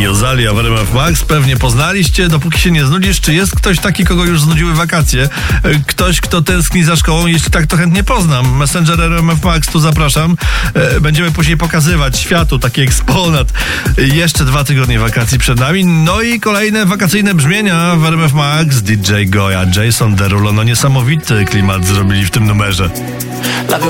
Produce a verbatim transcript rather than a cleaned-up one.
i Ozalia w R M F Max. Pewnie poznaliście, dopóki się nie znudzisz. Czy jest ktoś taki, kogo już znudziły wakacje? Ktoś, kto tęskni za szkołą? Jeśli tak, to chętnie poznam. Messenger R M F Max, tu zapraszam. Będziemy później pokazywać światu taki eksponat. Jeszcze dwa tygodnie wakacji przed nami. No i kolejne wakacyjne brzmienia w R M F Max. D J Goya, Jason Derulo. No niesamowity klimat zrobili w tym numerze.